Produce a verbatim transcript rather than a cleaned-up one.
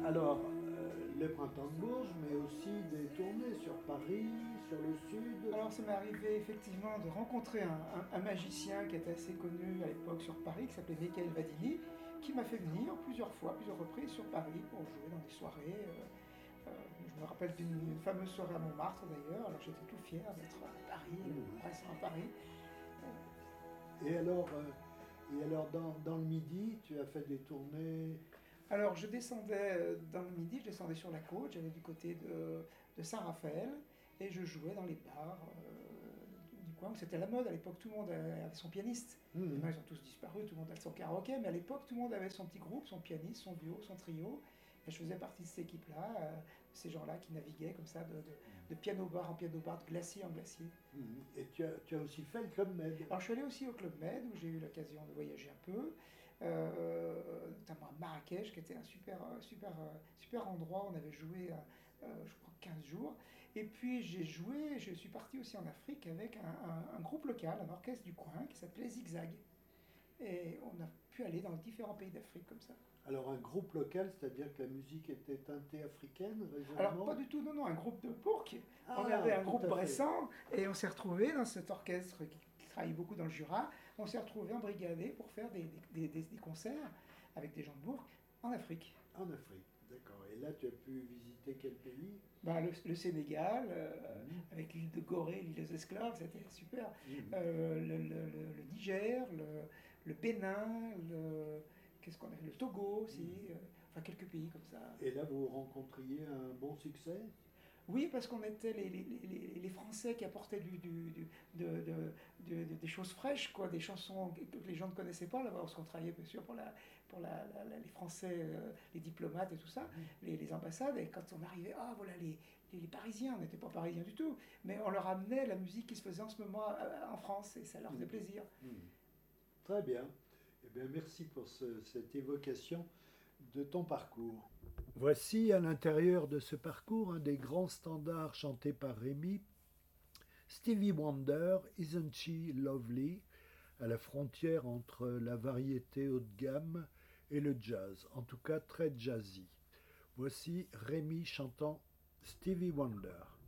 Alors, euh, le printemps de Bourges, mais aussi des tournées sur Paris, sur le sud. Alors ça m'est arrivé effectivement de rencontrer un, un- un magicien qui était assez connu à l'époque sur Paris, qui s'appelait Michael Vadini, qui m'a fait venir plusieurs fois, plusieurs reprises sur Paris pour jouer dans des soirées. euh, euh, je me rappelle d'une fameuse soirée à Montmartre d'ailleurs, alors j'étais tout fier d'être à Paris, Mmh. euh, restant à Paris. Et alors, euh, et alors dans, dans le Midi, tu as fait des tournées. Alors je descendais euh, dans le midi, je descendais sur la côte, j'allais du côté de, de Saint-Raphaël et je jouais dans les bars euh, du coin. C'était la mode à l'époque, tout le monde avait son pianiste. Mmh. Maintenant ils ont tous disparu, tout le monde a son karaoké, mais à l'époque tout le monde avait son petit groupe, son pianiste, son duo, son trio. Et je faisais partie de cette équipe-là, euh, ces gens-là qui naviguaient comme ça de, de, de piano-bar en piano-bar, de glacier en glacier. Mmh. Et tu as, tu as aussi fait le Club Med. Alors je suis allé aussi au Club Med où j'ai eu l'occasion de voyager un peu, euh, notamment à Marrakech qui était un super, euh, super, euh, super endroit. On avait joué, euh, euh, je crois, quinze jours. Et puis j'ai joué, je suis parti aussi en Afrique avec un, un- un groupe local, un orchestre du coin qui s'appelait Zigzag. Et on a pu aller dans différents pays d'Afrique comme ça. Alors un groupe local, c'est-à-dire que la musique était teintée africaine, Alors régionalement. pas du tout, non, non, un groupe de Bourg. On Ah, avait un tout groupe à fait. bressant et on s'est retrouvés dans cet orchestre qui, qui travaille beaucoup dans le Jura. On s'est retrouvés embrigadés pour faire des, des- des- des concerts avec des gens de Bourg en Afrique. En Afrique, d'accord. Et là, tu as pu visiter quel pays? Ben, le, le Sénégal, euh, Mhm. avec l'île de Gorée, l'île des esclaves, c'était super. Mhm. Euh, le, le- le- le Niger, le, le Bénin, le, qu'est-ce qu'on a, le Togo aussi, Mhm. euh, enfin quelques pays comme ça. Et là, vous rencontriez un bon succès? Oui, parce qu'on était les, les- les- les Français qui apportaient du, du- du- de- de- de- de- des choses fraîches, quoi, des chansons que que les gens ne connaissaient pas, là, parce qu'on travaillait bien sûr pour, la, pour la- la- la- les Français, euh, les diplomates et tout ça, Mhm. les, les ambassades, et quand on arrivait, ah voilà, les, les- les Parisiens, on n'était pas Parisiens du tout, mais on leur amenait la musique qui se faisait en ce moment euh, en France, et ça leur faisait Mhm. plaisir. Mhm. Très bien. Eh bien, merci pour ce- cette évocation de ton parcours. Voici à l'intérieur de ce parcours un des grands standards chantés par Rémi, Stevie Wonder, Isn't She Lovely, à la frontière entre la variété haut de gamme et le jazz, en tout cas très jazzy. Voici Rémi chantant Stevie Wonder.